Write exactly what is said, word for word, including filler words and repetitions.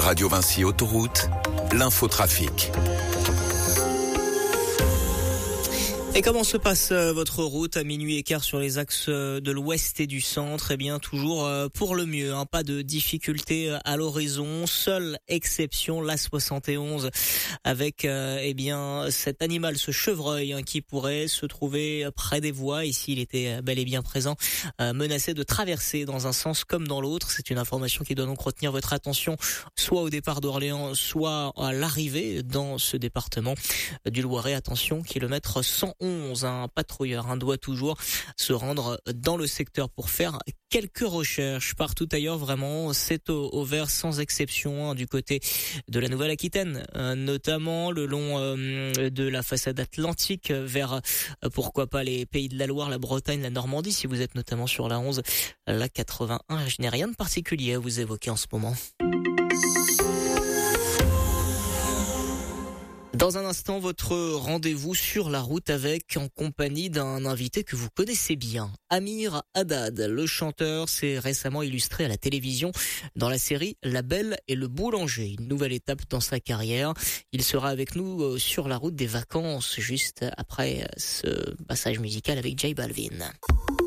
Radio Vinci Autoroute, l'infotrafic. Et comment se passe euh, votre route à minuit et quart sur les axes euh, de l'ouest et du centre? Eh bien, toujours euh, pour le mieux, hein, pas de difficultés euh, à l'horizon. Seule exception, l'A soixante et onze, avec euh, eh bien cet animal, ce chevreuil, hein, qui pourrait se trouver près des voies. Ici, il était bel et bien présent, euh, menacé de traverser dans un sens comme dans l'autre. C'est une information qui doit donc retenir votre attention, soit au départ d'Orléans, soit à l'arrivée dans ce département du Loiret. Attention, kilomètre cent onze, un patrouilleur hein, doit toujours se rendre dans le secteur pour faire quelques recherches. Partout ailleurs, vraiment, c'est au, au vert sans exception, hein, du côté de la Nouvelle-Aquitaine, euh, notamment le long euh, de la façade atlantique vers, euh, pourquoi pas, les pays de la Loire, la Bretagne, la Normandie. Si vous êtes notamment sur la onze, la quatre-vingt-un, je n'ai rien de particulier à vous évoquer en ce moment. Dans un instant, votre rendez-vous sur la route avec, en compagnie d'un invité que vous connaissez bien, Amir Haddad. Le chanteur s'est récemment illustré à la télévision dans la série La Belle et le Boulanger, une nouvelle étape dans sa carrière. Il sera avec nous sur la route des vacances juste après ce passage musical avec J Balvin.